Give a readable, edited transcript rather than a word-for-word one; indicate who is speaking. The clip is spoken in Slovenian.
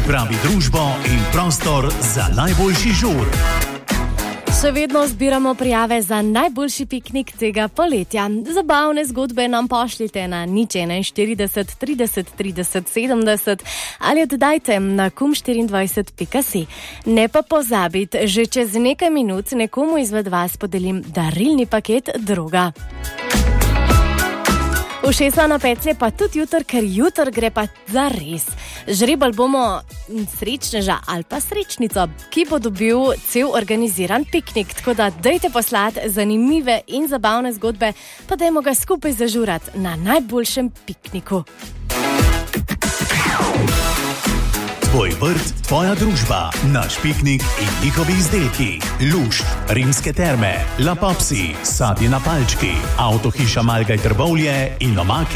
Speaker 1: pripravi družbo in prostor za najboljši žur.
Speaker 2: Še vedno zbiramo prijave za najboljši piknik tega poletja. Zabavne zgodbe nam pošljite na 041 30 30 70 ali oddajte na kum24.si. Ne pa pozabite, že čez nekaj minut nekomu izmed vas podelim darilni paket Droga. Ušesa na pece pa tudi jutr, ker jutr gre pa za res. Žrebali bomo srečneža ali pa srečnico, ki bo dobil cel organiziran piknik. Tako da dajte poslati zanimive in zabavne zgodbe, pa dajmo ga skupaj zažurati na najboljšem pikniku.
Speaker 1: Tvoj vrt, tvoja družba, naš piknik in njihovi izdelki. Lušt, Rimske terme, La Popsi, sadje na palčki, avtohiša Malgaj Trbovlje in omake